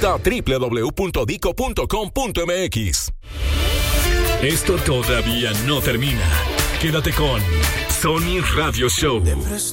Visita www.dico.com.mx. Esto todavía no termina. Quédate con Sony Radio Show.